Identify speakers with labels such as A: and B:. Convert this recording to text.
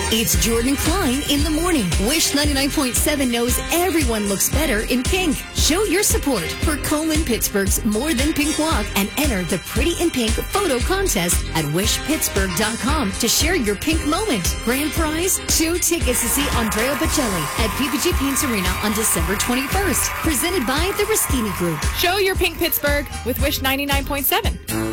A: It's Jordan Klein in the morning. Wish 99.7 knows everyone looks better in pink. Show your support for Coleman Pittsburgh's More Than Pink Walk and enter the Pretty in Pink photo contest at wishpittsburgh.com to share your pink moment. Grand prize, 2 tickets to see Andrea Bocelli at PPG Paints Arena on December 21st. Presented by the Restini Group.
B: Show your pink Pittsburgh with Wish 99.7.